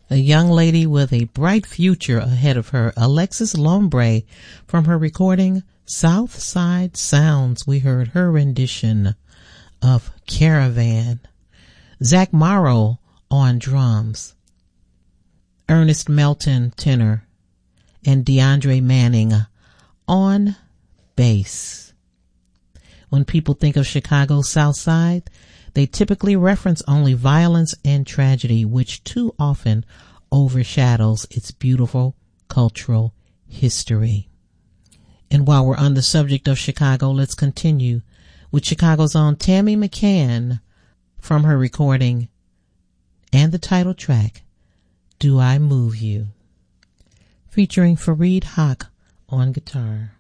A young lady with a bright future ahead of her, Alexis Lombre, from her recording South Side Sounds. We heard her rendition of Caravan. Zach Morrow on drums, Ernest Melton tenor, and DeAndre Manning on bass. When people think of Chicago's South Side, they typically reference only violence and tragedy, which too often overshadows its beautiful cultural history. And while we're on the subject of Chicago, let's continue with Chicago's own Tammy McCann from her recording and the title track, Do I Move You, featuring Fareed Haq on guitar.